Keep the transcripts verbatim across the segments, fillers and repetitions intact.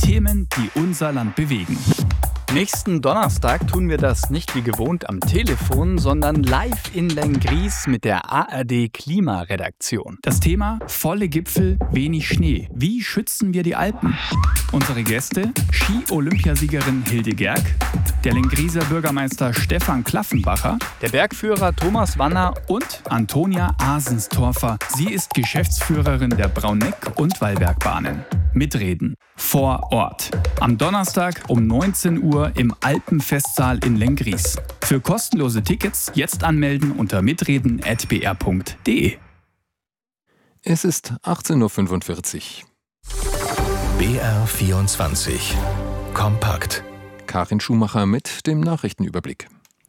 Themen, die unser Land bewegen. Nächsten Donnerstag tun wir das nicht wie gewohnt am Telefon, sondern live in Lenggries mit der A R D-Klimaredaktion. Das Thema: volle Gipfel, wenig Schnee. Wie schützen wir die Alpen? Unsere Gäste: Ski-Olympiasiegerin Hilde Gerg, der Lengrieser Bürgermeister Stefan Klaffenbacher, der Bergführer Thomas Wanner und Antonia Asenstorfer. Sie ist Geschäftsführerin der Brauneck- und Wallbergbahnen. Mitreden vor Ort. Am Donnerstag um neunzehn Uhr im Alpenfestsaal in Lenggries. Für kostenlose Tickets jetzt anmelden unter mitreden at b r punkt d e. Es ist achtzehn Uhr fünfundvierzig. B R vierundzwanzig. Kompakt. Karin Schumacher mit dem Nachrichtenüberblick.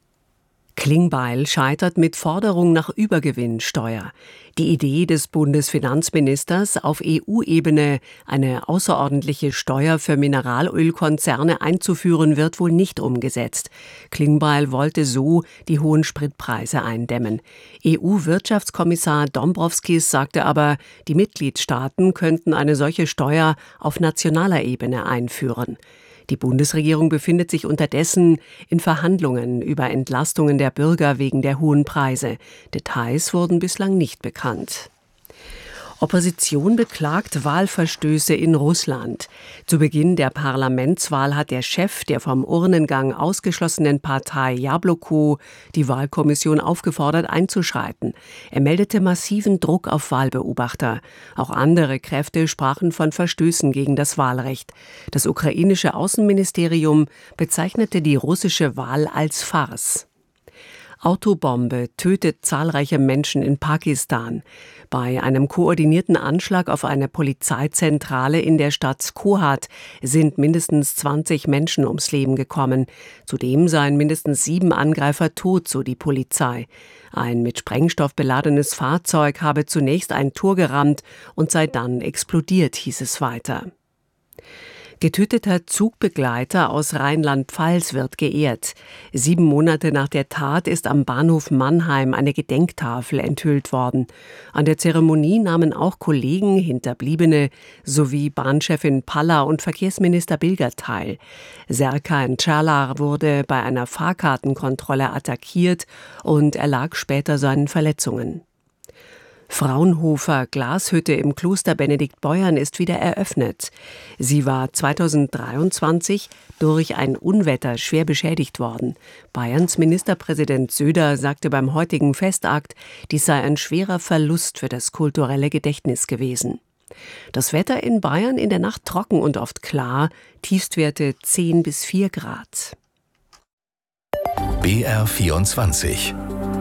Klingbeil scheitert mit Forderung nach Übergewinnsteuer. Die Idee des Bundesfinanzministers, auf E U-Ebene eine außerordentliche Steuer für Mineralölkonzerne einzuführen, wird wohl nicht umgesetzt. Klingbeil wollte so die hohen Spritpreise eindämmen. E U-Wirtschaftskommissar Dombrovskis sagte aber, die Mitgliedstaaten könnten eine solche Steuer auf nationaler Ebene einführen. Die Bundesregierung befindet sich unterdessen in Verhandlungen über Entlastungen der Bürger wegen der hohen Preise. Details wurden bislang nicht bekannt. Opposition beklagt Wahlverstöße in Russland. Zu Beginn der Parlamentswahl hat der Chef der vom Urnengang ausgeschlossenen Partei Jabloko die Wahlkommission aufgefordert, einzuschreiten. Er meldete massiven Druck auf Wahlbeobachter. Auch andere Kräfte sprachen von Verstößen gegen das Wahlrecht. Das ukrainische Außenministerium bezeichnete die russische Wahl als Farce. Autobombe tötet zahlreiche Menschen in Pakistan. Bei einem koordinierten Anschlag auf eine Polizeizentrale in der Stadt Kohat sind mindestens zwanzig Menschen ums Leben gekommen. Zudem seien mindestens sieben Angreifer tot, so die Polizei. Ein mit Sprengstoff beladenes Fahrzeug habe zunächst ein Tor gerammt und sei dann explodiert, hieß es weiter. Getöteter Zugbegleiter aus Rheinland-Pfalz wird geehrt. Sieben Monate nach der Tat ist am Bahnhof Mannheim eine Gedenktafel enthüllt worden. An der Zeremonie nahmen auch Kollegen, Hinterbliebene sowie Bahnchefin Palla und Verkehrsminister Bilger teil. Serkan Çağlar wurde bei einer Fahrkartenkontrolle attackiert und erlag später seinen Verletzungen. Fraunhofer Glashütte im Kloster Benediktbeuern ist wieder eröffnet. Sie war zweitausenddreiundzwanzig durch ein Unwetter schwer beschädigt worden. Bayerns Ministerpräsident Söder sagte beim heutigen Festakt, dies sei ein schwerer Verlust für das kulturelle Gedächtnis gewesen. Das Wetter in Bayern in der Nacht trocken und oft klar, Tiefstwerte zehn bis vier Grad. B R vierundzwanzig.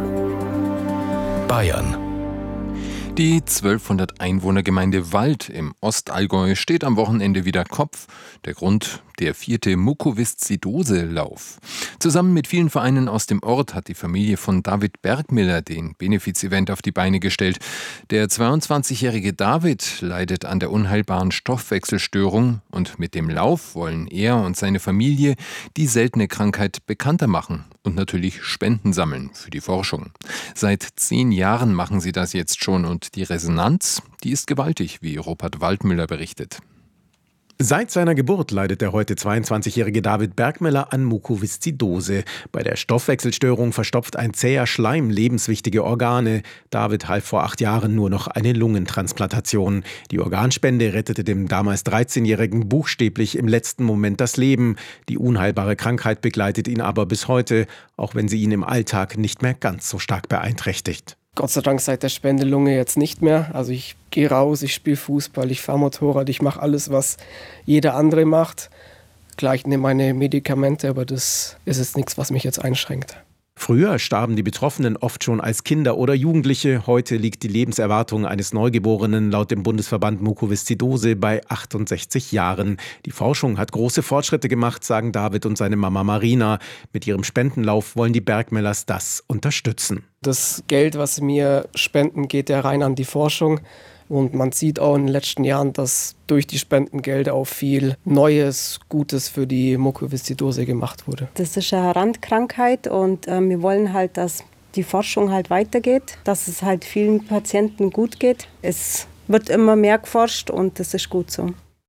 Bayern. Die zwölfhundert Einwohnergemeinde Wald im Ostallgäu steht am Wochenende wieder Kopf. Der Grund: der vierte Mukoviszidose-Lauf. Zusammen mit vielen Vereinen aus dem Ort hat die Familie von David Bergmiller den Benefiz-Event auf die Beine gestellt. Der zweiundzwanzigjährige David leidet an der unheilbaren Stoffwechselstörung und mit dem Lauf wollen er und seine Familie die seltene Krankheit bekannter machen und natürlich Spenden sammeln für die Forschung. Seit zehn Jahren machen sie das jetzt schon und die Resonanz, die ist gewaltig, wie Rupert Waldmüller berichtet. Seit seiner Geburt leidet der heute zweiundzwanzigjährige David Bergmiller an Mukoviszidose. Bei der Stoffwechselstörung verstopft ein zäher Schleim lebenswichtige Organe. David half vor acht Jahren nur noch eine Lungentransplantation. Die Organspende rettete dem damals dreizehnjährigen buchstäblich im letzten Moment das Leben. Die unheilbare Krankheit begleitet ihn aber bis heute, auch wenn sie ihn im Alltag nicht mehr ganz so stark beeinträchtigt. Gott sei Dank seit der Spendelunge jetzt nicht mehr. Also ich gehe raus, ich spiele Fußball, ich fahre Motorrad, ich mache alles, was jeder andere macht. Klar, ich nehme meine Medikamente, aber das ist jetzt nichts, was mich jetzt einschränkt. Früher starben die Betroffenen oft schon als Kinder oder Jugendliche. Heute liegt die Lebenserwartung eines Neugeborenen laut dem Bundesverband Mukoviszidose bei achtundsechzig Jahren. Die Forschung hat große Fortschritte gemacht, sagen David und seine Mama Marina. Mit ihrem Spendenlauf wollen die Bergmillers das unterstützen. Das Geld, was sie mir spenden, geht ja rein an die Forschung. Und man sieht auch in den letzten Jahren, dass durch die Spendengelder auch viel Neues, Gutes für die Mukoviszidose gemacht wurde. Das ist eine Randkrankheit und äh, wir wollen halt, dass die Forschung halt weitergeht, dass es halt vielen Patienten gut geht. Es wird immer mehr geforscht und das ist gut so.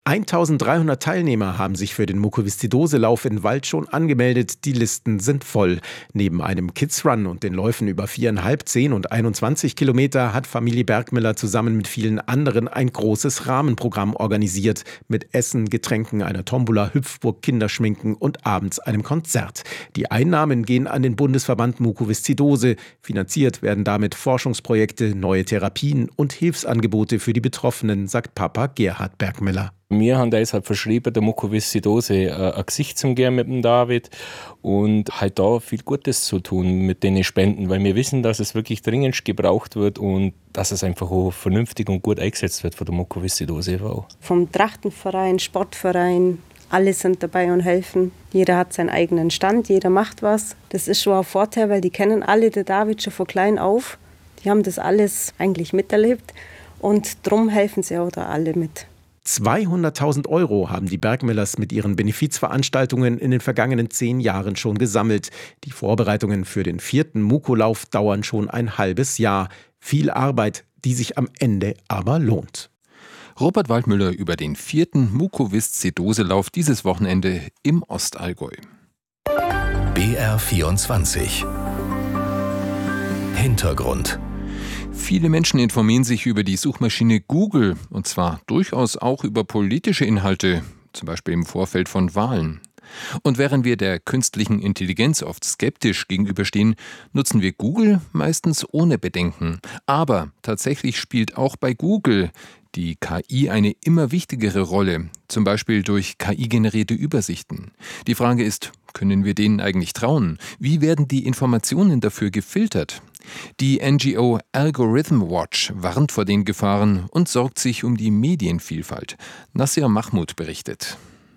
eintausenddreihundert Teilnehmer haben sich für den Mukoviszidose-Lauf in Wald schon angemeldet. Die Listen sind voll. Neben einem Kids-Run und den Läufen über viereinhalb, zehn und einundzwanzig Kilometer hat Familie Bergmiller zusammen mit vielen anderen ein großes Rahmenprogramm organisiert. Mit Essen, Getränken, einer Tombola, Hüpfburg, Kinderschminken und abends einem Konzert. Die Einnahmen gehen an den Bundesverband Mukoviszidose. Finanziert werden damit Forschungsprojekte, neue Therapien und Hilfsangebote für die Betroffenen, sagt Papa Gerhard Bergmiller. Wir haben deshalb verschrieben, der Mukoviszidose äh, ein Gesicht zu geben mit dem David und halt da viel Gutes zu tun mit den Spenden, weil wir wissen, dass es wirklich dringend gebraucht wird und dass es einfach auch vernünftig und gut eingesetzt wird von der Mukoviszidose e V Vom Trachtenverein, Sportverein, alle sind dabei und helfen. Jeder hat seinen eigenen Stand, jeder macht was. Das ist schon ein Vorteil, weil die kennen alle den David schon von klein auf. Die haben das alles eigentlich miterlebt und drum helfen sie auch da alle mit. zweihunderttausend Euro haben die Bergmillers mit ihren Benefizveranstaltungen in den vergangenen zehn Jahren schon gesammelt. Die Vorbereitungen für den vierten Mukolauf dauern schon ein halbes Jahr. Viel Arbeit, die sich am Ende aber lohnt. Robert Waldmüller über den vierten Mukoviszidose-Lauf dieses Wochenende im Ostallgäu. B R vierundzwanzig Hintergrund. Viele Menschen informieren sich über die Suchmaschine Google, und zwar durchaus auch über politische Inhalte, zum Beispiel im Vorfeld von Wahlen. Und während wir der künstlichen Intelligenz oft skeptisch gegenüberstehen, nutzen wir Google meistens ohne Bedenken. Aber tatsächlich spielt auch bei Google die K I eine immer wichtigere Rolle, zum Beispiel durch K I-generierte Übersichten. Die Frage ist, können wir denen eigentlich trauen? Wie werden die Informationen dafür gefiltert? Die N G O Algorithm Watch warnt vor den Gefahren und sorgt sich um die Medienvielfalt. Nasser Mahmoud berichtet.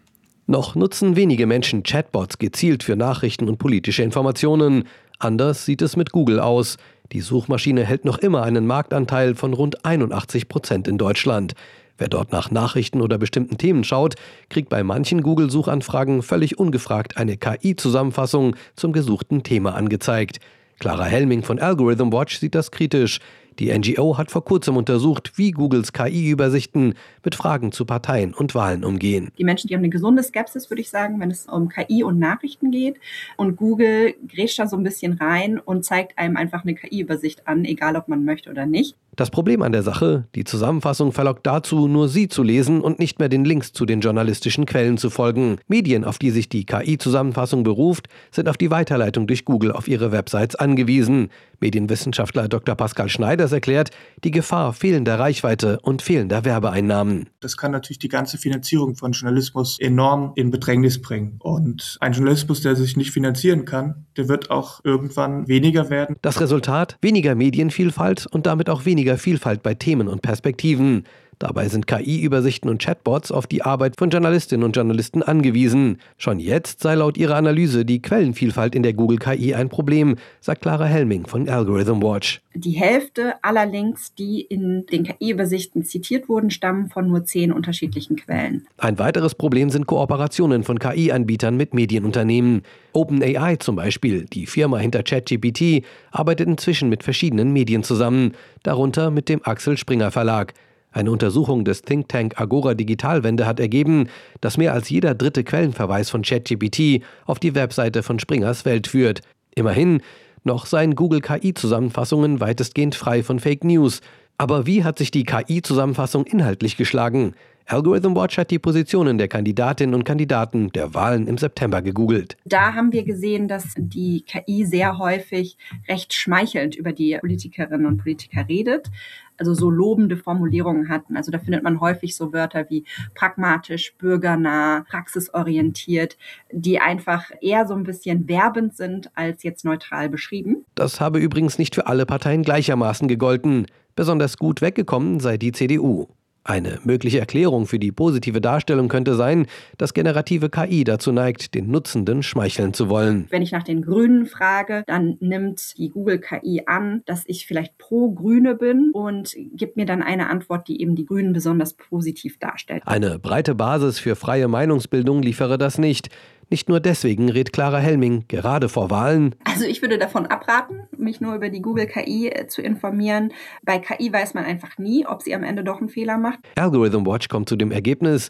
Noch nutzen wenige Menschen Chatbots gezielt für Nachrichten und politische Informationen. Anders sieht es mit Google aus. Die Suchmaschine hält noch immer einen Marktanteil von rund einundachtzig Prozent in Deutschland. Wer dort nach Nachrichten oder bestimmten Themen schaut, kriegt bei manchen Google-Suchanfragen völlig ungefragt eine K I-Zusammenfassung zum gesuchten Thema angezeigt. Clara Helming von Algorithm Watch sieht das kritisch. Die N G O hat vor kurzem untersucht, wie Googles K I-Übersichten mit Fragen zu Parteien und Wahlen umgehen. Die Menschen, die haben eine gesunde Skepsis, würde ich sagen, wenn es um K I und Nachrichten geht. Und Google grätscht da so ein bisschen rein und zeigt einem einfach eine K I-Übersicht an, egal ob man möchte oder nicht. Das Problem an der Sache, die Zusammenfassung verlockt dazu, nur sie zu lesen und nicht mehr den Links zu den journalistischen Quellen zu folgen. Medien, auf die sich die K I-Zusammenfassung beruft, sind auf die Weiterleitung durch Google auf ihre Websites angewiesen. Medienwissenschaftler Doktor Pascal Schneiders erklärt, die Gefahr fehlender Reichweite und fehlender Werbeeinnahmen. Das kann natürlich die ganze Finanzierung von Journalismus enorm in Bedrängnis bringen. Und ein Journalismus, der sich nicht finanzieren kann, der wird auch irgendwann weniger werden. Das Resultat? Weniger Medienvielfalt und damit auch weniger Vielfalt bei Themen und Perspektiven. Dabei sind K I-Übersichten und Chatbots auf die Arbeit von Journalistinnen und Journalisten angewiesen. Schon jetzt sei laut ihrer Analyse die Quellenvielfalt in der Google K I ein Problem, sagt Clara Helming von Algorithm Watch. Die Hälfte aller Links, die in den K I-Übersichten zitiert wurden, stammen von nur zehn unterschiedlichen Quellen. Ein weiteres Problem sind Kooperationen von K I-Anbietern mit Medienunternehmen. OpenAI zum Beispiel, die Firma hinter ChatGPT, arbeitet inzwischen mit verschiedenen Medien zusammen, darunter mit dem Axel Springer Verlag. Eine Untersuchung des Think Tank Agora Digitalwende hat ergeben, dass mehr als jeder dritte Quellenverweis von ChatGPT auf die Webseite von Springers Welt führt. Immerhin, noch seien Google K I-Zusammenfassungen weitestgehend frei von Fake News. Aber wie hat sich die K I-Zusammenfassung inhaltlich geschlagen? Algorithm Watch hat die Positionen der Kandidatinnen und Kandidaten der Wahlen im September gegoogelt. Da haben wir gesehen, dass die K I sehr häufig recht schmeichelnd über die Politikerinnen und Politiker redet, also so lobende Formulierungen hatten. Also da findet man häufig so Wörter wie pragmatisch, bürgernah, praxisorientiert, die einfach eher so ein bisschen werbend sind als jetzt neutral beschrieben. Das habe übrigens nicht für alle Parteien gleichermaßen gegolten. Besonders gut weggekommen sei die C D U. Eine mögliche Erklärung für die positive Darstellung könnte sein, dass generative K I dazu neigt, den Nutzenden schmeicheln zu wollen. Wenn ich nach den Grünen frage, dann nimmt die Google K I an, dass ich vielleicht pro Grüne bin und gibt mir dann eine Antwort, die eben die Grünen besonders positiv darstellt. Eine breite Basis für freie Meinungsbildung liefere das nicht. Nicht nur deswegen rät Clara Helming gerade vor Wahlen. Also ich würde davon abraten, mich nur über die Google K I zu informieren. Bei K I weiß man einfach nie, ob sie am Ende doch einen Fehler macht. Algorithm Watch kommt zu dem Ergebnis,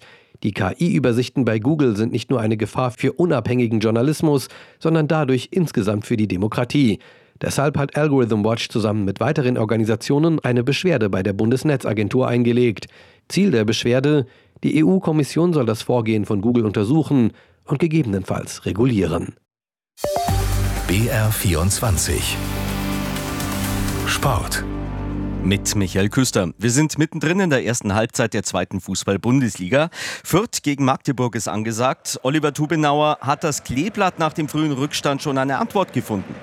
Die K I-Übersichten bei Google sind nicht nur eine Gefahr für unabhängigen Journalismus, sondern dadurch insgesamt für die Demokratie. Deshalb hat Algorithm Watch zusammen mit weiteren Organisationen eine Beschwerde bei der Bundesnetzagentur eingelegt. Ziel der Beschwerde: Die E U-Kommission soll das Vorgehen von Google untersuchen und gegebenenfalls regulieren. B R vierundzwanzig Sport mit Michael Küster. Wir sind mittendrin in der ersten Halbzeit der zweiten Fußball-Bundesliga. Fürth gegen Magdeburg ist angesagt. Oliver Tubenauer, hat das Kleeblatt nach dem frühen Rückstand schon eine Antwort gefunden?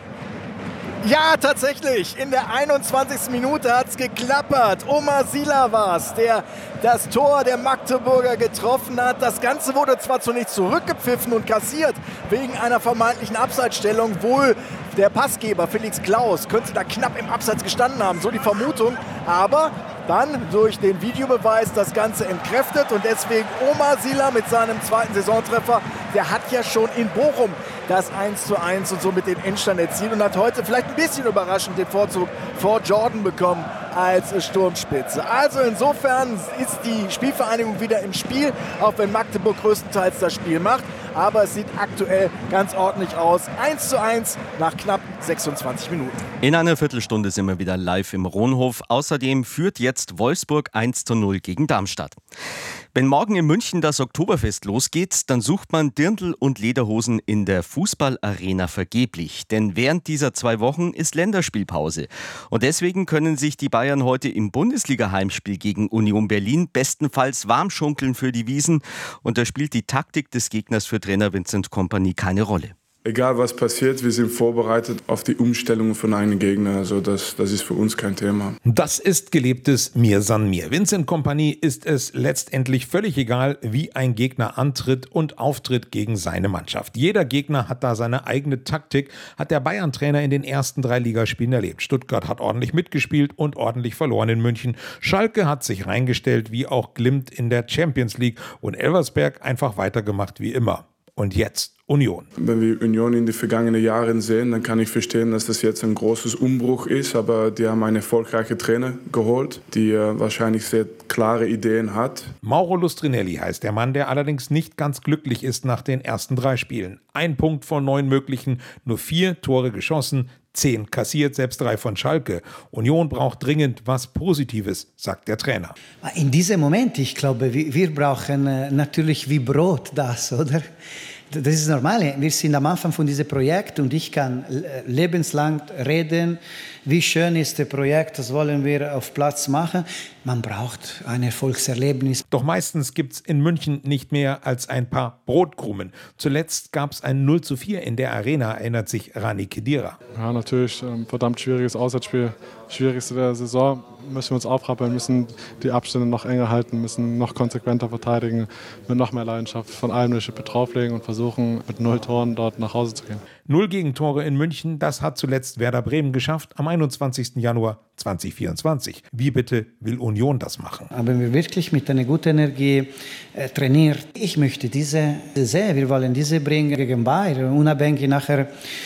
Ja, tatsächlich. In der einundzwanzigsten Minute hat es geklappert. Omar Sila war es, der das Tor der Magdeburger getroffen hat. Das Ganze wurde zwar zunächst zurückgepfiffen und kassiert wegen einer vermeintlichen Abseitsstellung. Wohl der Passgeber Felix Klaus könnte da knapp im Abseits gestanden haben, so die Vermutung. Aber dann durch den Videobeweis das Ganze entkräftet und deswegen Omar Sila mit seinem zweiten Saisontreffer, der hat ja schon in Bochum das eins zu eins und somit den Endstand erzielt und hat heute vielleicht ein bisschen überraschend den Vorzug vor Jordan bekommen als Sturmspitze. Also insofern ist die Spielvereinigung wieder im Spiel, auch wenn Magdeburg größtenteils das Spiel macht. Aber es sieht aktuell ganz ordentlich aus. eins zu eins nach knapp sechsundzwanzig Minuten. In einer Viertelstunde sind wir wieder live im Rohnhof. Außerdem führt jetzt Wolfsburg eins zu null gegen Darmstadt. Wenn morgen in München das Oktoberfest losgeht, dann sucht man Dirndl und Lederhosen in der Fußballarena vergeblich. Denn während dieser zwei Wochen ist Länderspielpause. Und deswegen können sich die Bayern heute im Bundesliga-Heimspiel gegen Union Berlin bestenfalls warm schunkeln für die Wiesn. Und da spielt die Taktik des Gegners für Trainer Vincent Kompany keine Rolle. Egal was passiert, wir sind vorbereitet auf die Umstellung von einem Gegner. Also das, das ist für uns kein Thema. Das ist gelebtes Mir san mir. Vincent Kompany ist es letztendlich völlig egal, wie ein Gegner antritt und auftritt gegen seine Mannschaft. Jeder Gegner hat da seine eigene Taktik, hat der Bayern-Trainer in den ersten drei Ligaspielen erlebt. Stuttgart hat ordentlich mitgespielt und ordentlich verloren in München. Schalke hat sich reingestellt, wie auch Glimt in der Champions League, und Elversberg einfach weitergemacht wie immer. Und jetzt Union. Wenn wir Union in den vergangenen Jahren sehen, dann kann ich verstehen, dass das jetzt ein großes Umbruch ist. Aber die haben einen erfolgreichen Trainer geholt, die äh, wahrscheinlich sehr klare Ideen hat. Mauro Lustrinelli heißt der Mann, der allerdings nicht ganz glücklich ist nach den ersten drei Spielen. Ein Punkt von neun möglichen, nur vier Tore geschossen, zehn kassiert, selbst drei von Schalke. Union braucht dringend was Positives, sagt der Trainer. In diesem Moment, ich glaube, wir, wir brauchen äh, natürlich wie Brot das, oder? Das ist normal. Wir sind am Anfang von diesem Projekt und ich kann lebenslang reden, wie schön ist das Projekt, das wollen wir auf Platz machen. Man braucht ein Erfolgserlebnis. Doch meistens gibt es in München nicht mehr als ein paar Brotkrumen. Zuletzt gab es ein null zu vier in der Arena, erinnert sich Rani Khedira. Ja, natürlich ein verdammt schwieriges Auswärtsspiel. Schwierigste der Saison. Müssen wir uns aufrappeln, müssen die Abstände noch enger halten, müssen noch konsequenter verteidigen, mit noch mehr Leidenschaft von allem eine Schippe drauflegen und versuchen, mit null Toren dort nach Hause zu gehen. Null Gegentore in München, das hat zuletzt Werder Bremen geschafft am einundzwanzigsten Januar zweitausendvierundzwanzig. Wie bitte will Union das machen? Aber wir wirklich mit einer guten Energie äh, trainiert. Ich möchte diese sehen, wir wollen diese bringen gegen Bayern, unabhängig nachher.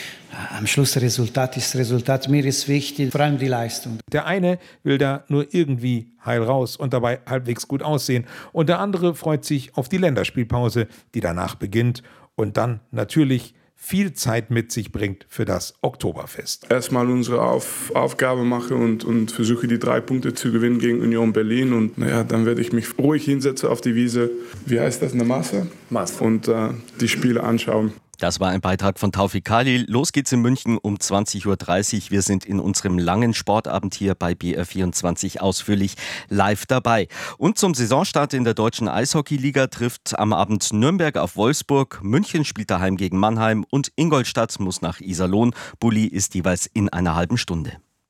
Am Schluss das Resultat ist das Resultat. Mir ist wichtig, vor allem die Leistung. Der eine will da nur irgendwie heil raus und dabei halbwegs gut aussehen. Und der andere freut sich auf die Länderspielpause, die danach beginnt und dann natürlich viel Zeit mit sich bringt für das Oktoberfest. Erstmal unsere Auf- Aufgabe machen und, und versuche die drei Punkte zu gewinnen gegen Union Berlin. Und naja, dann werde ich mich ruhig hinsetzen auf die Wiese. Wie heißt das? Eine Masse? Masse. Und äh, die Spiele anschauen. Das war ein Beitrag von Taufik Khalil. Los geht's in München um zwanzig Uhr dreißig. Wir sind in unserem langen Sportabend hier bei B R vierundzwanzig ausführlich live dabei. Und zum Saisonstart in der deutschen Eishockeyliga trifft am Abend Nürnberg auf Wolfsburg. München spielt daheim gegen Mannheim und Ingolstadt muss nach Iserlohn. Bulli ist jeweils in einer halben Stunde.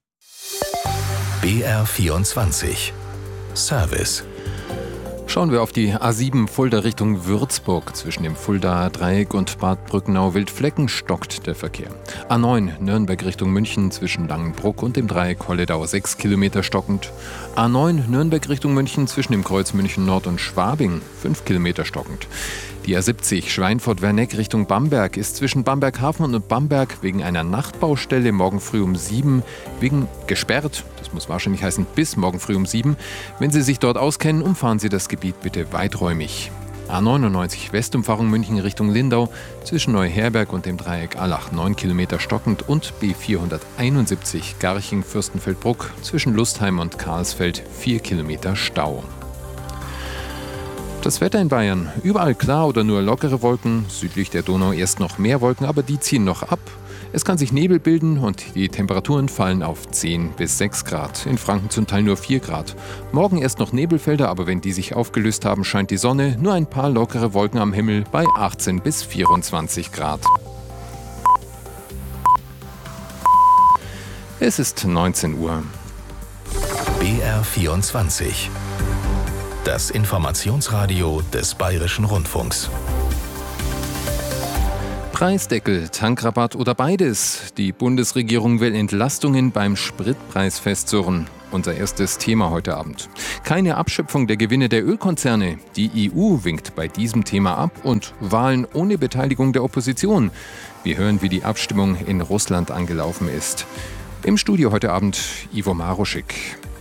B R vierundzwanzig Service. Schauen wir auf die A sieben Fulda Richtung Würzburg. Zwischen dem Fuldaer Dreieck und Bad Brückenau-Wildflecken stockt der Verkehr. A neun Nürnberg Richtung München zwischen Langenbruck und dem Dreieck Holledau sechs Kilometer stockend. A neun Nürnberg Richtung München zwischen dem Kreuz München Nord und Schwabing fünf Kilometer stockend. Die A siebzig Schweinfurt-Werneck Richtung Bamberg ist zwischen Bamberg-Hafen und Bamberg wegen einer Nachtbaustelle morgen früh um sieben wegen gesperrt. Das muss wahrscheinlich heißen bis morgen früh um sieben. Wenn Sie sich dort auskennen, umfahren Sie das Gebiet bitte weiträumig. A neunundneunzig Westumfahrung München Richtung Lindau zwischen Neuherberg und dem Dreieck Allach neun Kilometer stockend und B vierhunderteinundsiebzig Garching-Fürstenfeldbruck zwischen Lustheim und Karlsfeld vier Kilometer Stau. Das Wetter in Bayern. Überall klar oder nur lockere Wolken. Südlich der Donau erst noch mehr Wolken, aber die ziehen noch ab. Es kann sich Nebel bilden und die Temperaturen fallen auf zehn bis sechs Grad. In Franken zum Teil nur vier Grad. Morgen erst noch Nebelfelder, aber wenn die sich aufgelöst haben, scheint die Sonne. Nur ein paar lockere Wolken am Himmel bei achtzehn bis vierundzwanzig Grad. Es ist neunzehn Uhr. B R vierundzwanzig. Das Informationsradio des Bayerischen Rundfunks. Preisdeckel, Tankrabatt oder beides? Die Bundesregierung will Entlastungen beim Spritpreis festzurren. Unser erstes Thema heute Abend. Keine Abschöpfung der Gewinne der Ölkonzerne. Die E U winkt bei diesem Thema ab und Wahlen ohne Beteiligung der Opposition. Wir hören, wie die Abstimmung in Russland angelaufen ist. Im Studio heute Abend Ivo Maruschik.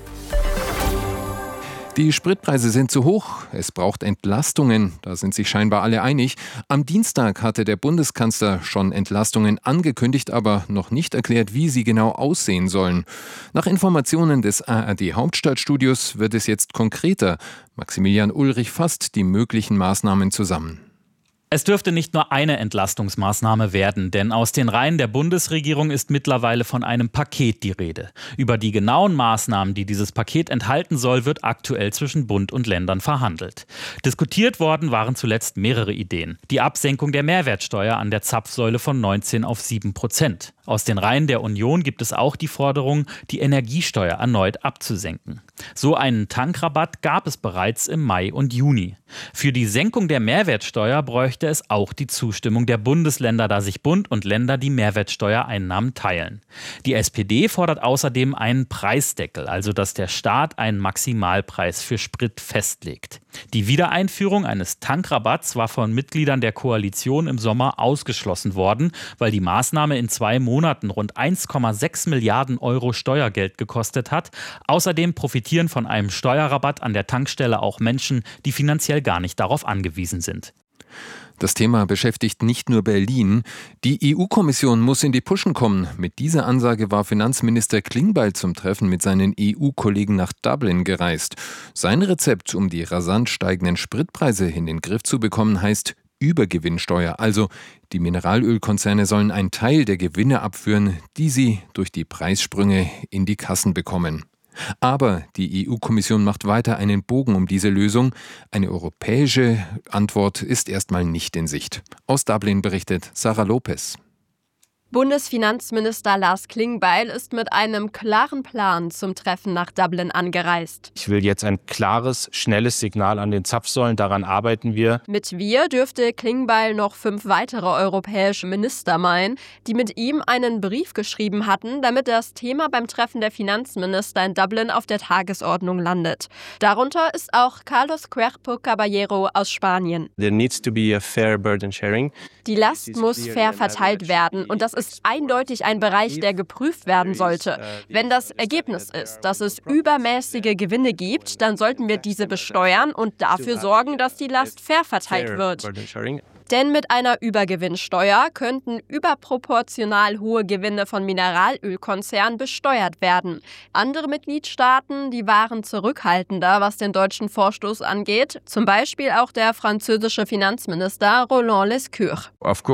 Die Spritpreise sind zu hoch, es braucht Entlastungen, da sind sich scheinbar alle einig. Am Dienstag hatte der Bundeskanzler schon Entlastungen angekündigt, aber noch nicht erklärt, wie sie genau aussehen sollen. Nach Informationen des A R D-Hauptstadtstudios wird es jetzt konkreter. Maximilian Ulrich fasst die möglichen Maßnahmen zusammen. Es dürfte nicht nur eine Entlastungsmaßnahme werden, denn aus den Reihen der Bundesregierung ist mittlerweile von einem Paket die Rede. Über die genauen Maßnahmen, die dieses Paket enthalten soll, wird aktuell zwischen Bund und Ländern verhandelt. Diskutiert worden waren zuletzt mehrere Ideen. Die Absenkung der Mehrwertsteuer an der Zapfsäule von neunzehn auf sieben Prozent. Aus den Reihen der Union gibt es auch die Forderung, die Energiesteuer erneut abzusenken. So einen Tankrabatt gab es bereits im Mai und Juni. Für die Senkung der Mehrwertsteuer bräuchte es auch die Zustimmung der Bundesländer, da sich Bund und Länder die Mehrwertsteuereinnahmen teilen. Die S P D fordert außerdem einen Preisdeckel, also dass der Staat einen Maximalpreis für Sprit festlegt. Die Wiedereinführung eines Tankrabatts war von Mitgliedern der Koalition im Sommer ausgeschlossen worden, weil die Maßnahme in zwei Monaten rund eins Komma sechs Milliarden Euro Steuergeld gekostet hat. Außerdem profitieren von einem Steuerrabatt an der Tankstelle auch Menschen, die finanziell gar nicht darauf angewiesen sind. Das Thema beschäftigt nicht nur Berlin. Die E U-Kommission muss in die Puschen kommen. Mit dieser Ansage war Finanzminister Klingbeil zum Treffen mit seinen E U-Kollegen nach Dublin gereist. Sein Rezept, um die rasant steigenden Spritpreise in den Griff zu bekommen, heißt Übergewinnsteuer. Also die Mineralölkonzerne sollen einen Teil der Gewinne abführen, die sie durch die Preissprünge in die Kassen bekommen. Aber die E U-Kommission macht weiter einen Bogen um diese Lösung. Eine europäische Antwort ist erstmal nicht in Sicht. Aus Dublin berichtet Sarah Lopez. Bundesfinanzminister Lars Klingbeil ist mit einem klaren Plan zum Treffen nach Dublin angereist. Ich will jetzt ein klares, schnelles Signal an den Zapfsäulen, daran arbeiten wir. Mit wir dürfte Klingbeil noch fünf weitere europäische Minister meinen, die mit ihm einen Brief geschrieben hatten, damit das Thema beim Treffen der Finanzminister in Dublin auf der Tagesordnung landet. Darunter ist auch Carlos Cuerpo Caballero aus Spanien. There needs to be a fair burden sharing. Die Last muss fair verteilt werden und das ist eindeutig ein Bereich, der geprüft werden sollte. Wenn das Ergebnis ist, dass es übermäßige Gewinne gibt, dann sollten wir diese besteuern und dafür sorgen, dass die Last fair verteilt wird. Denn mit einer Übergewinnsteuer könnten überproportional hohe Gewinne von Mineralölkonzernen besteuert werden. Andere Mitgliedstaaten, die waren zurückhaltender, was den deutschen Vorstoß angeht. Zum Beispiel auch der französische Finanzminister Roland Lescure.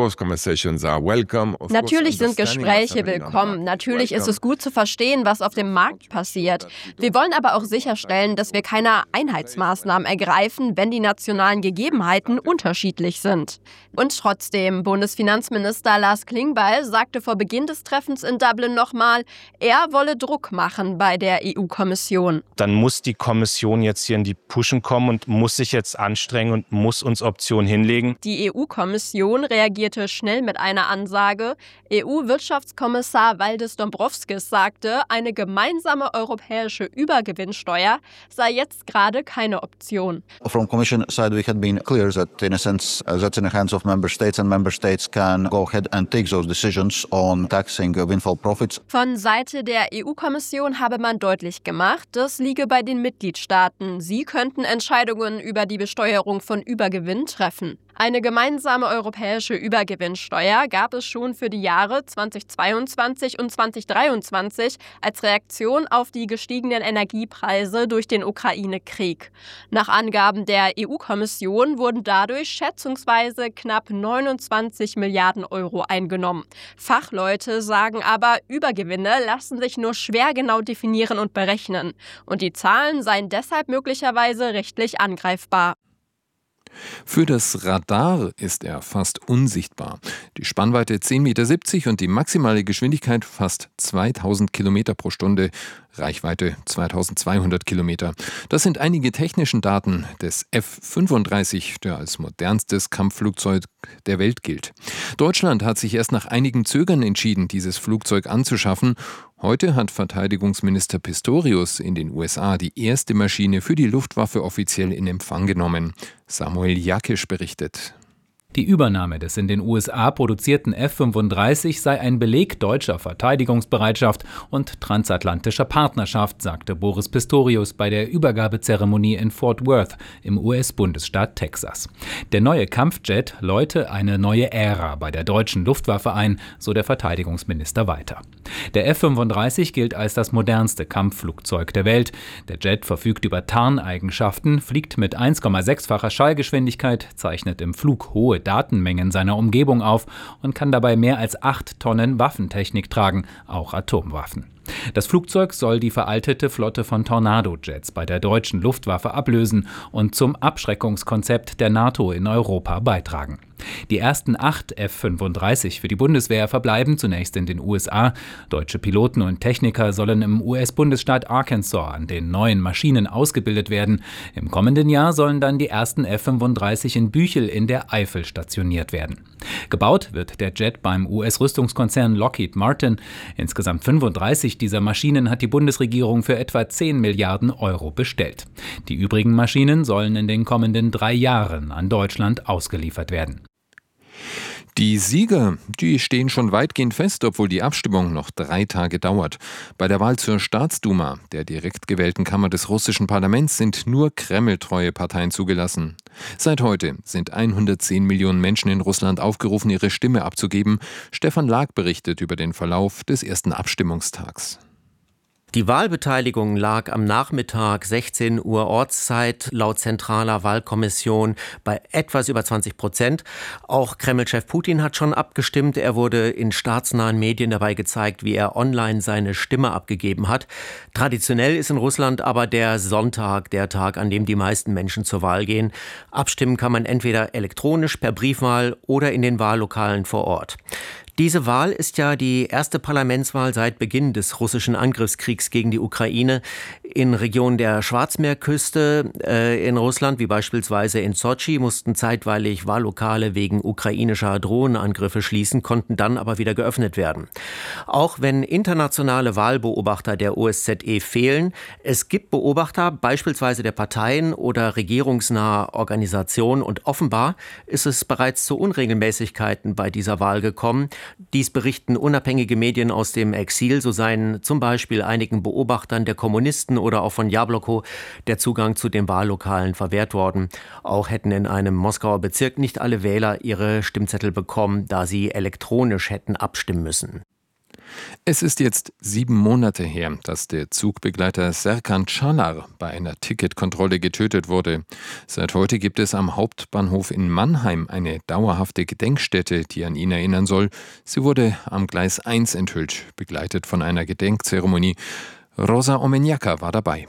Natürlich sind Gespräche willkommen. Natürlich ist es gut zu verstehen, was auf dem Markt passiert. Wir wollen aber auch sicherstellen, dass wir keine Einheitsmaßnahmen ergreifen, wenn die nationalen Gegebenheiten unterschiedlich sind. Und trotzdem, Bundesfinanzminister Lars Klingbeil sagte vor Beginn des Treffens in Dublin nochmal, er wolle Druck machen bei der E U-Kommission. Dann muss die Kommission jetzt hier in die Puschen kommen und muss sich jetzt anstrengen und muss uns Optionen hinlegen. Die E U-Kommission reagierte schnell mit einer Ansage. E U-Wirtschaftskommissar Valdis Dombrovskis sagte, eine gemeinsame europäische Übergewinnsteuer sei jetzt gerade keine Option. From Commission side we had been clear that in a sense uh, that's in the hands of member states, and member states can go ahead and take those decisions on taxing windfall profits. Von Seite der E U-Kommission habe man deutlich gemacht, das liege bei den Mitgliedstaaten. Sie könnten Entscheidungen über die Besteuerung von Übergewinn treffen. Eine gemeinsame europäische Übergewinnsteuer gab es schon für die Jahre zweitausendzweiundzwanzig und zweitausenddreiundzwanzig als Reaktion auf die gestiegenen Energiepreise durch den Ukraine-Krieg. Nach Angaben der E U-Kommission wurden dadurch schätzungsweise knapp neunundzwanzig Milliarden Euro eingenommen. Fachleute sagen aber, Übergewinne lassen sich nur schwer genau definieren und berechnen. Und die Zahlen seien deshalb möglicherweise rechtlich angreifbar. Für das Radar ist er fast unsichtbar. Die Spannweite zehn Komma siebzig Meter und die maximale Geschwindigkeit fast zweitausend Kilometer pro Stunde, Reichweite zweitausendzweihundert Kilometer. Das sind einige technische Daten des F fünfunddreißig, der als modernstes Kampfflugzeug der Welt gilt. Deutschland hat sich erst nach einigem Zögern entschieden, dieses Flugzeug anzuschaffen. Heute hat Verteidigungsminister Pistorius in den U S A die erste Maschine für die Luftwaffe offiziell in Empfang genommen. Samuel Jakisch berichtet. Die Übernahme des in den U S A produzierten F fünfunddreißig sei ein Beleg deutscher Verteidigungsbereitschaft und transatlantischer Partnerschaft, sagte Boris Pistorius bei der Übergabezeremonie in Fort Worth im U S-Bundesstaat Texas. Der neue Kampfjet läute eine neue Ära bei der deutschen Luftwaffe ein, so der Verteidigungsminister weiter. Der F fünfunddreißig gilt als das modernste Kampfflugzeug der Welt. Der Jet verfügt über Tarneigenschaften, fliegt mit eins Komma sechs-facher Schallgeschwindigkeit, zeichnet im Flug hohe Datenmengen seiner Umgebung auf und kann dabei mehr als acht Tonnen Waffentechnik tragen, auch Atomwaffen. Das Flugzeug soll die veraltete Flotte von Tornado-Jets bei der deutschen Luftwaffe ablösen und zum Abschreckungskonzept der NATO in Europa beitragen. Die ersten acht F fünfunddreißig für die Bundeswehr verbleiben zunächst in den U S A. Deutsche Piloten und Techniker sollen im U S-Bundesstaat Arkansas an den neuen Maschinen ausgebildet werden. Im kommenden Jahr sollen dann die ersten F fünfunddreißig in Büchel in der Eifel stationiert werden. Gebaut wird der Jet beim U S-Rüstungskonzern Lockheed Martin. Insgesamt fünfunddreißig dieser Maschinen hat die Bundesregierung für etwa zehn Milliarden Euro bestellt. Die übrigen Maschinen sollen in den kommenden drei Jahren an Deutschland ausgeliefert werden. Die Sieger, die stehen schon weitgehend fest, obwohl die Abstimmung noch drei Tage dauert. Bei der Wahl zur Staatsduma, der direkt gewählten Kammer des russischen Parlaments, sind nur kremltreue Parteien zugelassen. Seit heute sind hundertzehn Millionen Menschen in Russland aufgerufen, ihre Stimme abzugeben. Stefan Lag berichtet über den Verlauf des ersten Abstimmungstags. Die Wahlbeteiligung lag am Nachmittag sechzehn Uhr Ortszeit laut zentraler Wahlkommission bei etwas über zwanzig Prozent. Auch Kreml-Chef Putin hat schon abgestimmt. Er wurde in staatsnahen Medien dabei gezeigt, wie er online seine Stimme abgegeben hat. Traditionell ist in Russland aber der Sonntag der Tag, an dem die meisten Menschen zur Wahl gehen. Abstimmen kann man entweder elektronisch, per Briefwahl oder in den Wahllokalen vor Ort. Diese Wahl ist ja die erste Parlamentswahl seit Beginn des russischen Angriffskriegs gegen die Ukraine. In Regionen der Schwarzmeerküste äh, in Russland, wie beispielsweise in Sotschi, mussten zeitweilig Wahllokale wegen ukrainischer Drohnenangriffe schließen, konnten dann aber wieder geöffnet werden. Auch wenn internationale Wahlbeobachter der O S Z E fehlen, es gibt Beobachter, beispielsweise der Parteien oder regierungsnaher Organisationen, und offenbar ist es bereits zu Unregelmäßigkeiten bei dieser Wahl gekommen. Dies berichten unabhängige Medien aus dem Exil. So seien zum Beispiel einigen Beobachtern der Kommunisten oder auch von Jabloko der Zugang zu den Wahllokalen verwehrt worden. Auch hätten in einem Moskauer Bezirk nicht alle Wähler ihre Stimmzettel bekommen, da sie elektronisch hätten abstimmen müssen. Es ist jetzt sieben Monate her, dass der Zugbegleiter Serkan Çalar bei einer Ticketkontrolle getötet wurde. Seit heute gibt es am Hauptbahnhof in Mannheim eine dauerhafte Gedenkstätte, die an ihn erinnern soll. Sie wurde am Gleis eins enthüllt, begleitet von einer Gedenkzeremonie. Rosa Omenjaka war dabei.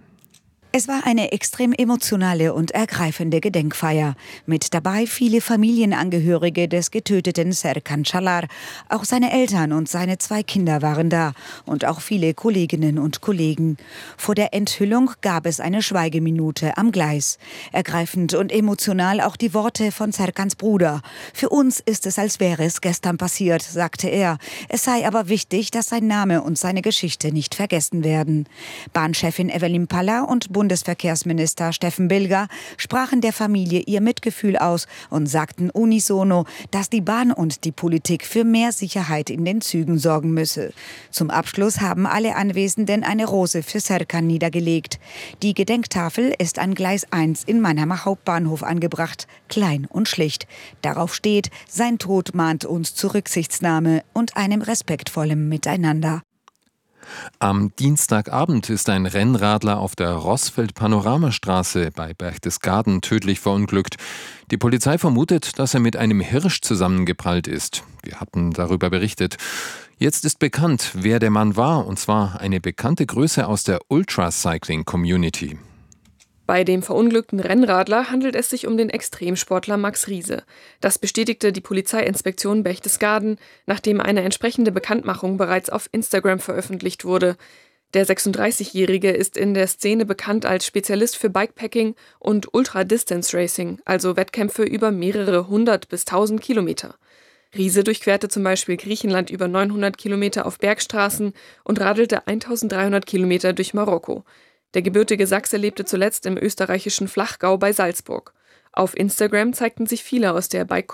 Es war eine extrem emotionale und ergreifende Gedenkfeier. Mit dabei viele Familienangehörige des getöteten Serkan Çalar. Auch seine Eltern und seine zwei Kinder waren da. Und auch viele Kolleginnen und Kollegen. Vor der Enthüllung gab es eine Schweigeminute am Gleis. Ergreifend und emotional auch die Worte von Serkans Bruder. Für uns ist es, als wäre es gestern passiert, sagte er. Es sei aber wichtig, dass sein Name und seine Geschichte nicht vergessen werden. Bahnchefin Evelyn Palla und Bund Bundesverkehrsminister Steffen Bilger sprachen der Familie ihr Mitgefühl aus und sagten unisono, dass die Bahn und die Politik für mehr Sicherheit in den Zügen sorgen müsse. Zum Abschluss haben alle Anwesenden eine Rose für Serkan niedergelegt. Die Gedenktafel ist an Gleis eins in Mannheimer Hauptbahnhof angebracht, klein und schlicht. Darauf steht: Sein Tod mahnt uns zu Rücksichtsnahme und einem respektvollen Miteinander. Am Dienstagabend ist ein Rennradler auf der Rossfeld-Panoramastraße bei Berchtesgaden tödlich verunglückt. Die Polizei vermutet, dass er mit einem Hirsch zusammengeprallt ist. Wir hatten darüber berichtet. Jetzt ist bekannt, wer der Mann war, und zwar eine bekannte Größe aus der Ultracycling-Community. Bei dem verunglückten Rennradler handelt es sich um den Extremsportler Max Riese. Das bestätigte die Polizeiinspektion Berchtesgaden, nachdem eine entsprechende Bekanntmachung bereits auf Instagram veröffentlicht wurde. Der sechsunddreißigjährige ist in der Szene bekannt als Spezialist für Bikepacking und Ultra-Distance Racing, also Wettkämpfe über mehrere hundert bis tausend Kilometer. Riese durchquerte zum Beispiel Griechenland über neunhundert Kilometer auf Bergstraßen und radelte eintausenddreihundert Kilometer durch Marokko. Der gebürtige Sachse lebte zuletzt im österreichischen Flachgau bei Salzburg. Auf Instagram zeigten sich viele aus der Bike